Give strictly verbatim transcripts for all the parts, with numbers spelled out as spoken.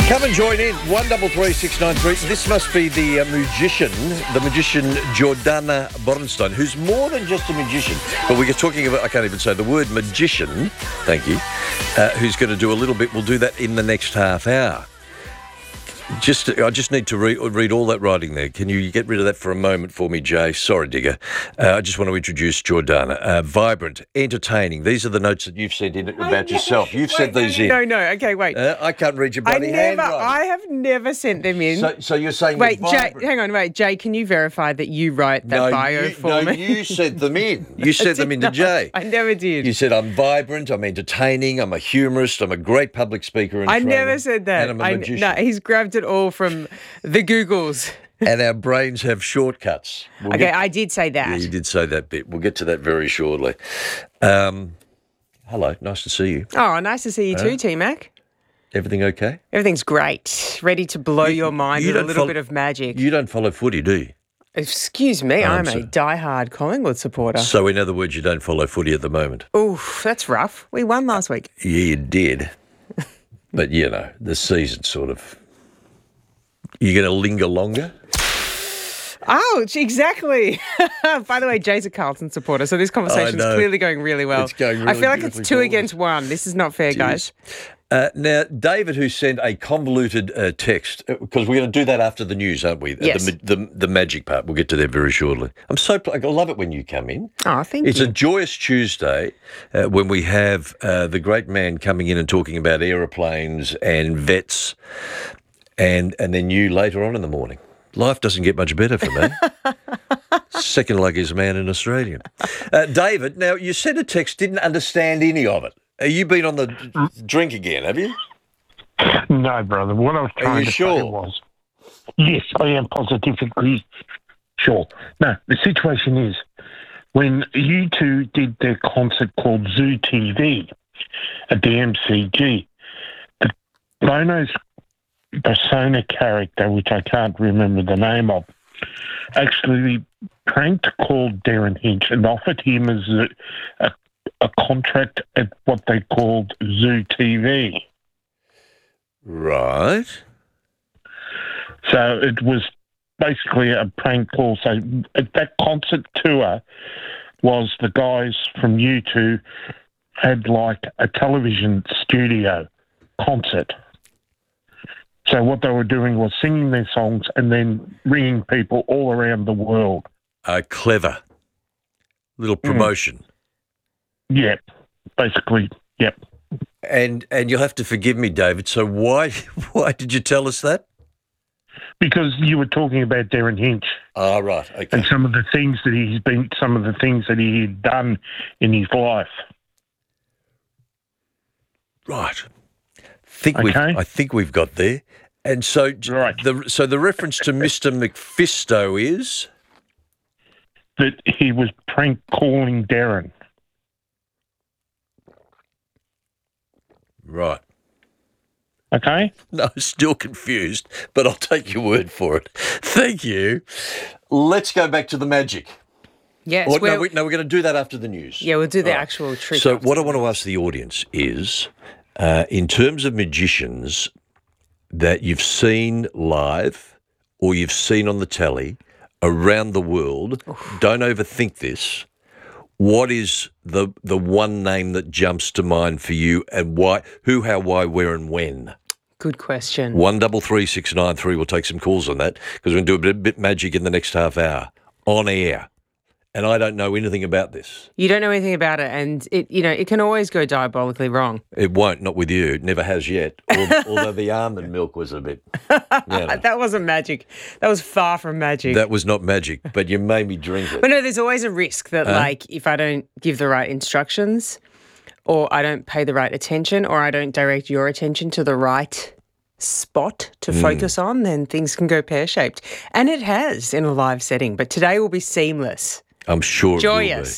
Come and join in, one double three six nine three. This must be the uh, magician, the magician Jordana Borenstein, who's more than just a magician. But we're talking about, I can't even say the word magician, thank you, uh, who's going to do a little bit. We'll do that in the next half hour. Just, I just need to read, read all that writing there. Can you get rid of that for a moment for me, Jay? Sorry, Digger. Uh, I just want to introduce Jordana. Uh, vibrant, entertaining. These are the notes that you've sent in about yourself. You've wait, sent no, these no, in. No, no, okay, wait. Uh, I can't read your I bloody never, handwriting. I have never sent them in. So, so you're saying wait, they're Jay, vibrant. hang on, wait, Jay, can you verify that you wrote that no, bio you, for no, me? you sent them in. You sent them in to not. Jay. I never did. You said, I'm vibrant, I'm entertaining, I'm a humorist, I'm a great public speaker and I trainer, never said that. and I'm a I, magician. no, he's grabbed it all from the Googles. And our brains have shortcuts. We'll Okay, get- I did say that. Yeah, you did say that bit. We'll get to that very shortly. Um, hello, nice to see you. Oh, nice to see you too, T-Mac. Everything okay? Everything's great. Ready to blow You- your mind you with a don't little follow- bit of magic. You don't follow footy, do you? Excuse me, Oh, I'm, I'm a so- die-hard Collingwood supporter. So, in other words, you don't follow footy at the moment. Oof, that's rough. We won last week. Yeah, you did. But, you know, the season's sort of... You're going to linger longer? Ouch, exactly. By the way, Jay's a Carlton supporter, so this conversation's know. clearly going really well. It's going I really feel like it's beautifully two forward. against one. This is not fair, guys. Uh, now, David, who sent a convoluted uh, text, because we're going to do that after the news, aren't we? Yes. The, the, the magic part. We'll get to that very shortly. I'm so pl- I love it when you come in. Oh, thank It's you. a joyous Tuesday uh, when we have uh, the great man coming in and talking about aeroplanes and vets, and and then you later on in the morning. Life doesn't get much better for me. Second luckiest man in Australia. Uh, David, now you sent a text, didn't understand any of it. Have you been on the d- drink again, have you? No, brother. What I was Are trying you to sure? say was, yes, I am positively sure. No, the situation is, when you two did the concert called Zoo T V at the M C G, the Bono's persona character, which I can't remember the name of, actually pranked called Darren Hinch and offered him as a, a, a contract at what they called Zoo T V. Right. So it was basically a prank call. So at that concert tour was the guys from U two had like a television studio concert. So what they were doing was singing their songs and then ringing people all around the world. Uh, clever. Little promotion. Yep, basically, yep. And and you'll have to forgive me, David. So why why did you tell us that? Because you were talking about Darren Hinch Ah, right. Okay. and some of the things that he's been, some of the things that he had done in his life. Right. Think we've, Okay. I think we've got there. And so Right. the so the reference to Mister McFisto is That he was prank calling Darren. right. Okay? No, still confused, but I'll take your word for it. Thank you. Let's go back to the magic. Yes, Or, we're, no, we, no, we're going to do that after the news. yeah, we'll do the All right. actual trick. So after what I the want to news. ask the audience is, uh, in terms of magicians that you've seen live or you've seen on the telly around the world, don't overthink this. What is the the one name that jumps to mind for you, and why? Who, how, why, where, and when? Good question. One double three six nine three. We'll take some calls on that because we're going to do a bit, bit magic in the next half hour on air. And I don't know anything about this. You don't know anything about it, and it you know it can always go diabolically wrong. It won't, not with you. It never has yet. Al- Although the almond milk was a bit, you know, That wasn't magic. That was far from magic. that was not magic, but you made me drink it. But no, there's always a risk that, like, if I don't give the right instructions, or I don't pay the right attention, or I don't direct your attention to the right spot to Hmm. focus on, then things can go pear-shaped. And it has in a live setting, but today will be seamless. I'm sure Joyous. it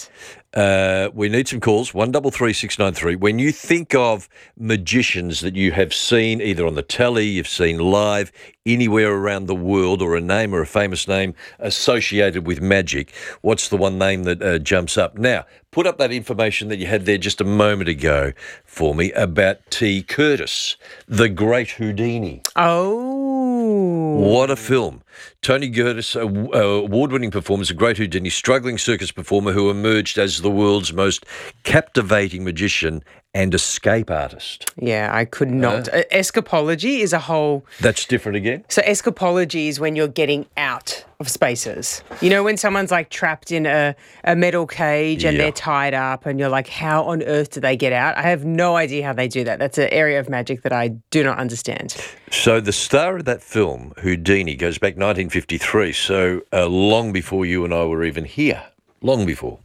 Uh, we need some calls, one double three six nine three. When you think of magicians that you have seen either on the telly, you've seen live, anywhere around the world, or a name or a famous name associated with magic, what's the one name that uh, jumps up? Now, put up that information that you had there just a moment ago for me about T. Curtis, the great Houdini. Oh. What a film. Tony Curtis, a, a award-winning performer, a great Houdini, struggling circus performer who emerged as the world's most captivating magician and escape artist. Yeah, I could not. Uh, escapology is a whole... That's different again? So escapology is when you're getting out of spaces. You know, when someone's like trapped in a, a metal cage and Yeah. they're tied up and you're like, how on earth do they get out? I have no idea how they do that. That's an area of magic that I do not understand. So the star of that film, Houdini, goes back nineteen fifty-three, so uh, long before you and I were even here. Long before.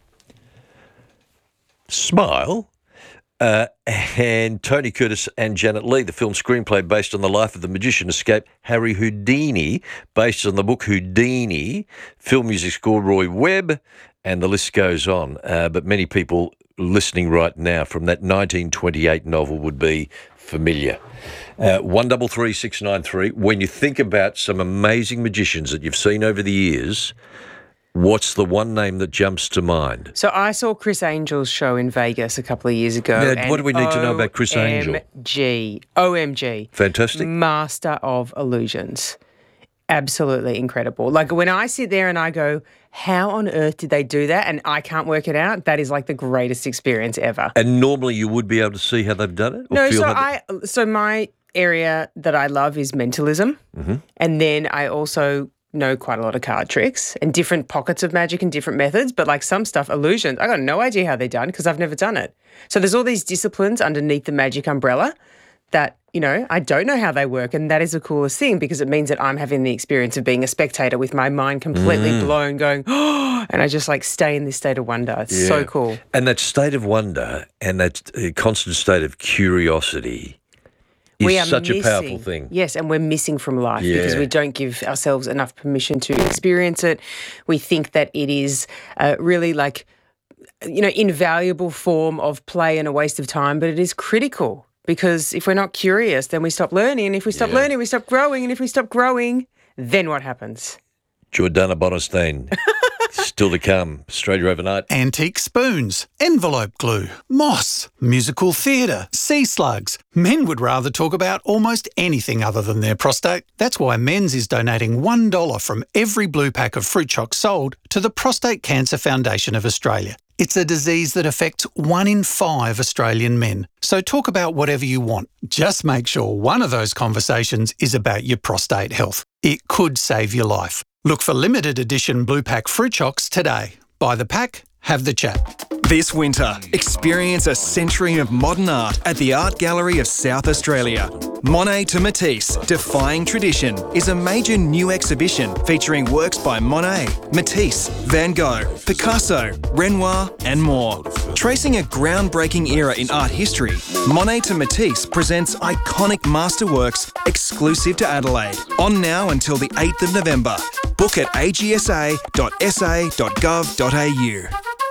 Smile. Uh, and Tony Curtis and Janet Leigh, the film screenplay based on the life of the magician escape Harry Houdini, based on the book Houdini, film music score Roy Webb, and the list goes on. Uh, but many people listening right now from that nineteen twenty-eight novel would be familiar. Uh, one double three six nine three. When you think about some amazing magicians that you've seen over the years, what's the one name that jumps to mind? So I saw Chris Angel's show in Vegas a couple of years ago. Now, what do we need to know about Chris Angel? O M G. O M G. Fantastic. Master of illusions. Absolutely incredible. Like when I sit there and I go, how on earth did they do that? And I can't work it out. That is like the greatest experience ever. And normally you would be able to see how they've done it? Or No, feel so how I so my area that I love is mentalism. Mm-hmm. And then I also know quite a lot of card tricks and different pockets of magic and different methods, but like some stuff, illusions, I got no idea how they're done because I've never done it. So there's all these disciplines underneath the magic umbrella that, you know, I don't know how they work, and that is the coolest thing because it means that I'm having the experience of being a spectator with my mind completely Mm. blown, going, oh, and I just like stay in this state of wonder. It's Yeah. so cool. And that state of wonder and that uh, constant state of curiosity is We are such a powerful missing- thing. Yes, and we're missing from life because Yeah. we don't give ourselves enough permission to experience it. We think that it is uh, really like, you know, invaluable form of play and a waste of time, but it is critical because if we're not curious, then we stop learning. And if we stop Yeah. learning, we stop growing. And if we stop growing, then what happens? Jordana Bonestein, still to come. Australia Overnight. Antique spoons, envelope glue, moss, musical theatre, sea slugs. Men would rather talk about almost anything other than their prostate. That's why Men's is donating one dollar from every blue pack of fruit chocs sold to the Prostate Cancer Foundation of Australia. It's a disease that affects one in five Australian men. So talk about whatever you want. Just make sure one of those conversations is about your prostate health. It could save your life. Look for limited edition blue pack fruit chocs today. Buy the pack, have the chat. This winter, experience a century of modern art at the Art Gallery of South Australia. Monet to Matisse, Defying Tradition is a major new exhibition featuring works by Monet, Matisse, Van Gogh, Picasso, Renoir and more. Tracing a groundbreaking era in art history, Monet to Matisse presents iconic masterworks exclusive to Adelaide. On now until the eighth of November. Book at a g s a dot s a dot gov dot a u.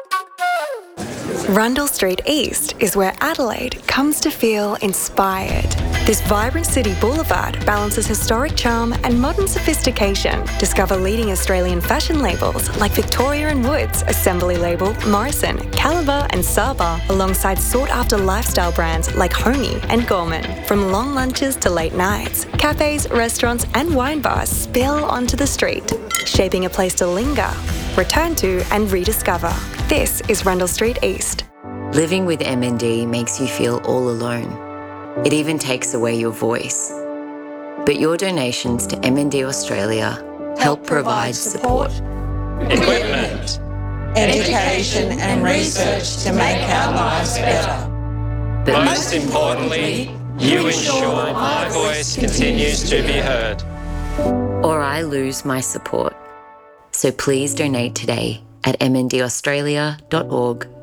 Rundle Street East is where Adelaide comes to feel inspired. This vibrant city boulevard balances historic charm and modern sophistication. Discover leading Australian fashion labels like Victoria and Woods, Assembly Label, Morrison, Caliber and Saba, alongside sought-after lifestyle brands like Homey and Gorman. From long lunches to late nights, cafes, restaurants and wine bars spill onto the street, shaping a place to linger, return to and rediscover. This is Rundle Street East. Living with M N D makes you feel all alone. It even takes away your voice. But your donations to M N D Australia help provide support. Equipment, education and research to make our lives better. But most importantly, you ensure my voice continues to be heard. Or I lose my support. So please donate today at m n d australia dot org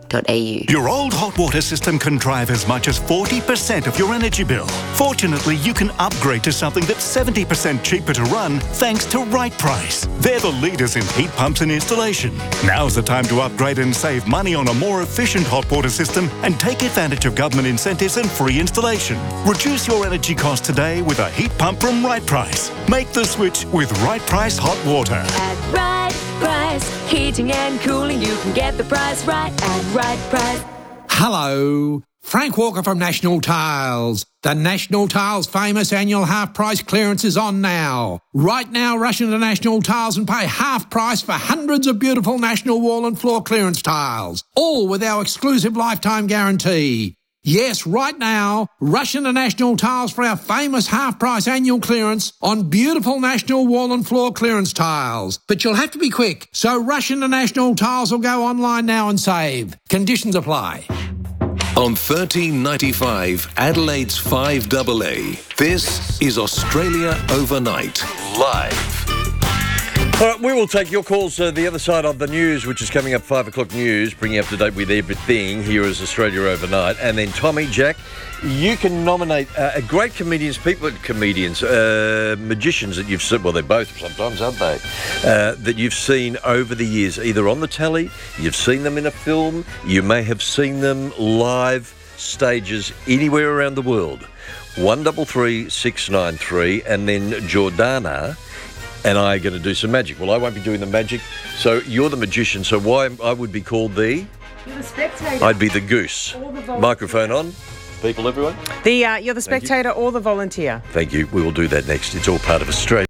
dot a u. Your old hot water system can drive as much as forty percent of your energy bill. Fortunately, you can upgrade to something that's seventy percent cheaper to run thanks to Right Price. They're the leaders in heat pumps and installation. Now's the time to upgrade and save money on a more efficient hot water system and take advantage of government incentives and free installation. Reduce your energy costs today with a heat pump from Right Price. Make the switch with Right Price Hot Water. At Right Price, heating and cooling, you can get the price right at Right Price. Hello, Frank Walker from National Tiles. The National Tiles famous annual half price clearance is on now. Right now, rush into National Tiles and pay half price for hundreds of beautiful National wall and floor clearance tiles, all with our exclusive lifetime guarantee. Yes, right now, rush into National Tiles for our famous half-price annual clearance on beautiful National wall and floor clearance tiles. But you'll have to be quick, so rush into National Tiles or go online now and save. Conditions apply. On thirteen ninety-five, Adelaide's five A A, this is Australia Overnight, live. All right, we will take your calls uh, the other side of the news, which is coming up five o'clock news, bringing you up to date with everything. Here is Australia Overnight. And then Tommy, Jack, you can nominate uh, great comedians, people, comedians, uh, magicians that you've seen, well, they're both sometimes, aren't they, uh, that you've seen over the years, either on the telly, you've seen them in a film, you may have seen them live stages anywhere around the world. one three three six nine three, and then Jordana and I are going to do some magic. Well, I won't be doing the magic, so you're the magician, so why I would be called the... You're the spectator. I'd be the goose. The Microphone on. People, everyone. The uh, You're the spectator you. or the volunteer. Thank you. We will do that next. It's all part of Australia.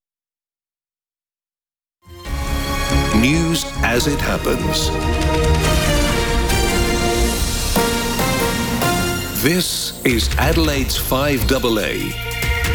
News as it happens. This is Adelaide's five A A.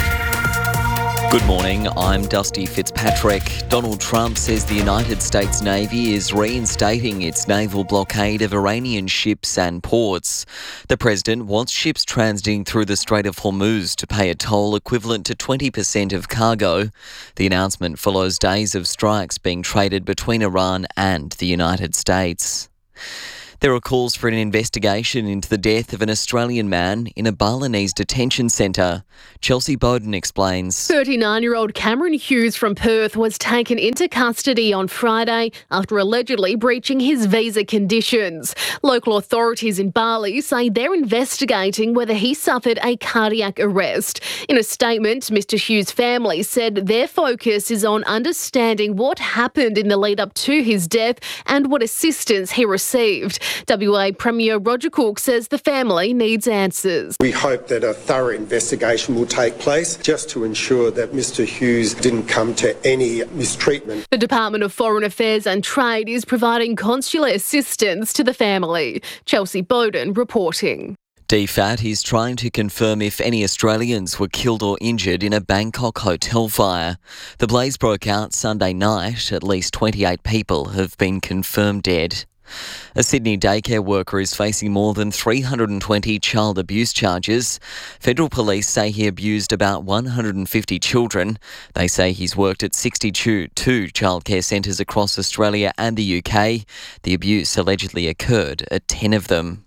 Good morning, I'm Dusty Fitzpatrick. Donald Trump says the United States Navy is reinstating its naval blockade of Iranian ships and ports. The president wants ships transiting through the Strait of Hormuz to pay a toll equivalent to twenty percent of cargo. The announcement follows days of strikes being traded between Iran and the United States. There are calls for an investigation into the death of an Australian man in a Balinese detention centre. Chelsea Bowden explains. thirty-nine-year-old Cameron Hughes from Perth was taken into custody on Friday after allegedly breaching his visa conditions. Local authorities in Bali say they're investigating whether he suffered a cardiac arrest. In a statement, Mister Hughes' family said their focus is on understanding what happened in the lead-up to his death and what assistance he received. W A Premier Roger Cook says the family needs answers. We hope that a thorough investigation will take place just to ensure that Mister Hughes didn't come to any mistreatment. The Department of Foreign Affairs and Trade is providing consular assistance to the family. Chelsea Bowden reporting. D F A T is trying to confirm if any Australians were killed or injured in a Bangkok hotel fire. The blaze broke out Sunday night. At least twenty-eight people have been confirmed dead. A Sydney daycare worker is facing more than three hundred twenty child abuse charges. Federal police say he abused about one hundred fifty children. They say he's worked at sixty-two childcare centres across Australia and the U K. The abuse allegedly occurred at ten of them.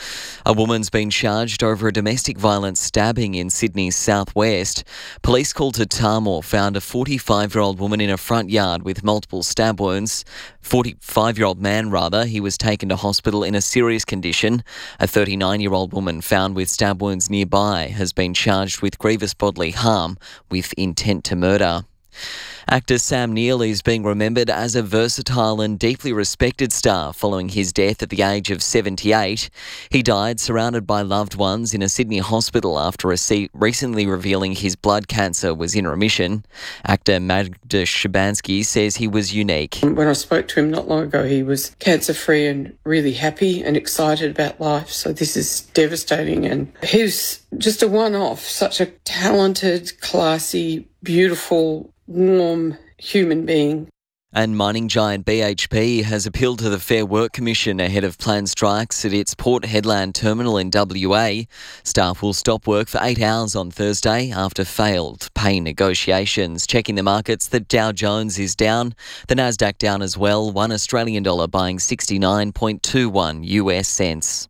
A woman's been charged over a domestic violence stabbing in Sydney's southwest. Police called to Tarmore found a forty-five-year-old woman in a front yard with multiple stab wounds. forty-five-year-old man, rather, he was taken to hospital in a serious condition. A thirty-nine-year-old woman found with stab wounds nearby has been charged with grievous bodily harm with intent to murder. Actor Sam Neill is being remembered as a versatile and deeply respected star following his death at the age of seventy-eight. He died surrounded by loved ones in a Sydney hospital after recently revealing his blood cancer was in remission. Actor Magda Szubanski says he was unique. When I spoke to him not long ago, he was cancer-free and really happy and excited about life. So this is devastating. And he was just a one-off, such a talented, classy, beautiful, warm human being. And mining giant B H P has appealed to the Fair Work Commission ahead of planned strikes at its Port Hedland terminal in W A. Staff will stop work for eight hours on Thursday after failed pay negotiations. Checking the markets, the Dow Jones is down, the Nasdaq down as well, one Australian dollar buying sixty-nine point two one U S cents.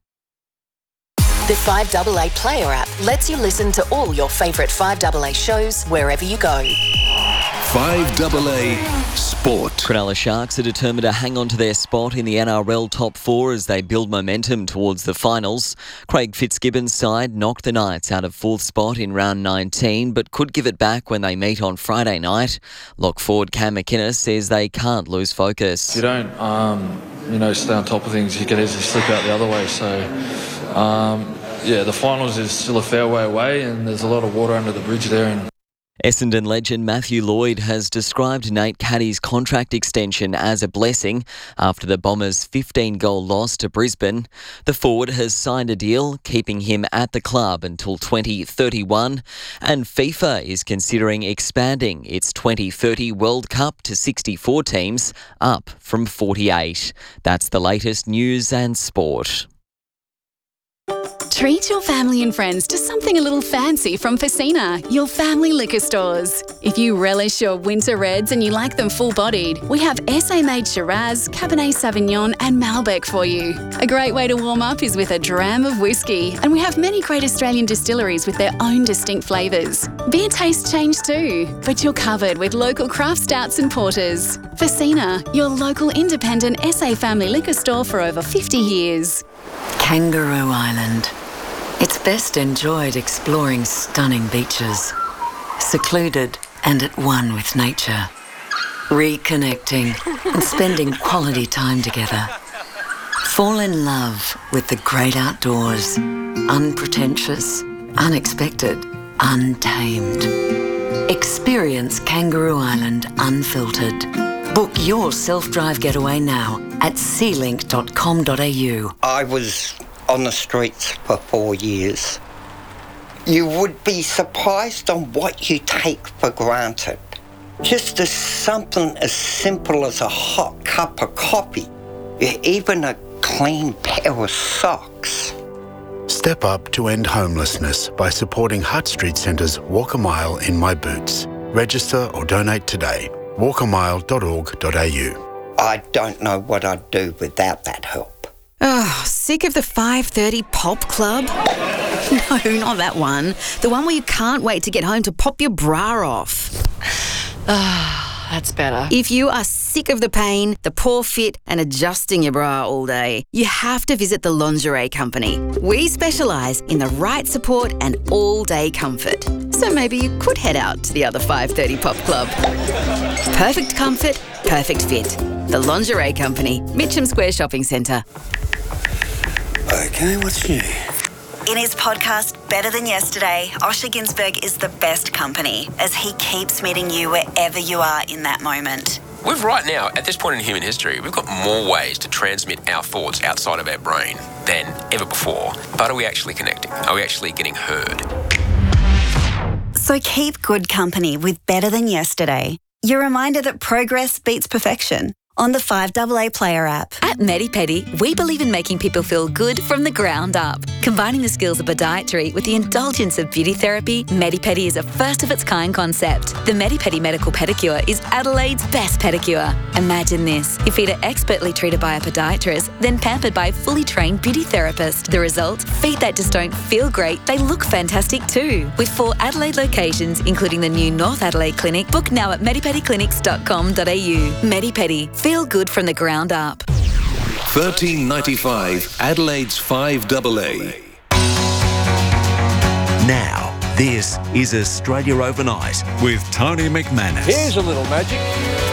The five A A Player app lets you listen to all your favourite five A A shows wherever you go. five A A Sport. Cronulla Sharks are determined to hang on to their spot in the N R L top four as they build momentum towards the finals. Craig Fitzgibbon's side knocked the Knights out of fourth spot in round nineteen, but could give it back when they meet on Friday night. Lock forward Cam McInnes says they can't lose focus. If you don't, um, you know, stay on top of things, you can easily slip out the other way. So, um, yeah, the finals is still a fair way away, and there's a lot of water under the bridge there. And Essendon legend Matthew Lloyd has described Nate Caddy's contract extension as a blessing after the Bombers' fifteen-goal loss to Brisbane. The forward has signed a deal keeping him at the club until twenty thirty-one, and FIFA is considering expanding its twenty thirty World Cup to sixty-four teams, up from forty-eight. That's the latest news and sport. Treat your family and friends to something a little fancy from Facina, your family liquor stores. If you relish your winter reds and you like them full-bodied, we have S A-made Shiraz, Cabernet Sauvignon and Malbec for you. A great way to warm up is with a dram of whiskey, and we have many great Australian distilleries with their own distinct flavours. Beer tastes change too, but you're covered with local craft stouts and porters. Facina, your local independent S A family liquor store for over fifty years. Kangaroo Island. It's best enjoyed exploring stunning beaches, secluded and at one with nature, reconnecting and spending quality time together. Fall in love with the great outdoors, unpretentious, unexpected, untamed. Experience Kangaroo Island unfiltered. Book your self-drive getaway now at sea link dot com dot a u. I was on the streets for four years. You would be surprised on what you take for granted. Just as something as simple as a hot cup of coffee, even a clean pair of socks. Step up to end homelessness by supporting Hutt Street Centre's Walk a Mile in My Boots. Register or donate today. walk a mile dot org dot a u. I don't know what I'd do without that help. Oh, sick of the five thirty Pop Club? No, not that one. The one where you can't wait to get home to pop your bra off. Ah, that's better. If you are sick of the pain, the poor fit and adjusting your bra all day, you have to visit the Lingerie Company. We specialise in the right support and all-day comfort. So maybe you could head out to the other five thirty Pop Club. Perfect comfort, perfect fit. The Lingerie Company, Mitcham Square Shopping Centre. Okay, what's new? In his podcast, Better Than Yesterday, Osher Ginsberg is the best company as he keeps meeting you wherever you are in that moment. We've right now, at this point in human history, we've got more ways to transmit our thoughts outside of our brain than ever before. But are we actually connecting? Are we actually getting heard? So keep good company with Better Than Yesterday. Your reminder that progress beats perfection. On the five A A Player app. At MediPedi, we believe in making people feel good from the ground up. Combining the skills of podiatry with the indulgence of beauty therapy, MediPedi is a first-of-its-kind concept. The MediPedi Medical Pedicure is Adelaide's best pedicure. Imagine this. Your feet are expertly treated by a podiatrist, then pampered by a fully trained beauty therapist. The result? Feet that just don't feel great, they look fantastic too. With four Adelaide locations, including the new North Adelaide Clinic, book now at medipedi clinics dot com dot a u. MediPedi. Feel good from the ground up. thirteen ninety-five Adelaide's five A A. Now, this is Australia Overnight with Tony McManus. Here's a little magic.